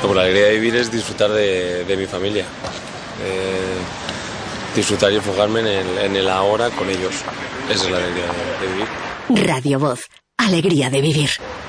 Pues la alegría de vivir es disfrutar de mi familia. Disfrutar y enfocarme en el ahora con ellos. Esa es la alegría de vivir. Radio Voz. Alegría de vivir.